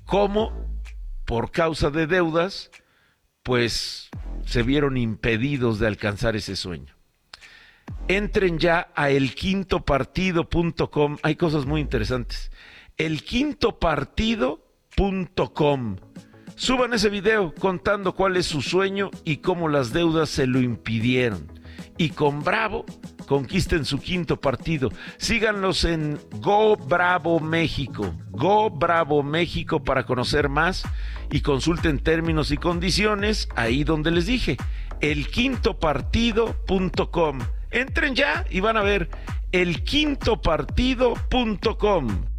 cómo, por causa de deudas, pues se vieron impedidos de alcanzar ese sueño. Entren ya a elquintopartido.com, hay cosas muy interesantes. Elquintopartido.com. Suban ese video contando cuál es su sueño y cómo las deudas se lo impidieron. Y con Bravo, conquisten su quinto partido. Síganlos en Go Bravo México. Go Bravo México para conocer más y consulten términos y condiciones ahí donde les dije. Elquintopartido.com. Entren ya y van a ver elquintopartido.com.